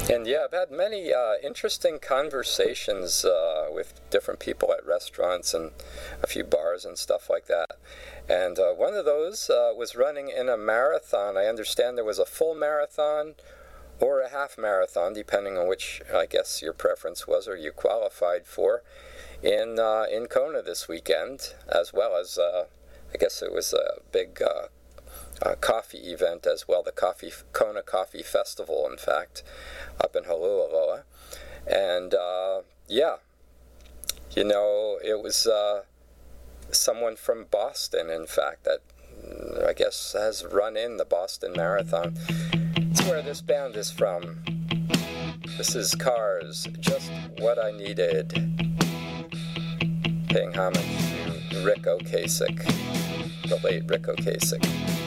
And yeah, I've had many interesting conversations with different people at restaurants and a few bars and stuff like that. And one of those was running in a marathon. I understand there was a full marathon or a half marathon, depending on which, I guess, your preference was or you qualified for, in Kona this weekend, as well as, I guess it was a big coffee event as well, the Kona Coffee Festival, in fact, up in Holualoa. And yeah, it was someone from Boston, in fact, that I guess has run in the Boston Marathon. It's where this band is from. This is Cars, Just What I Needed, paying homage to Ric Ocasek, the late Ric Ocasek.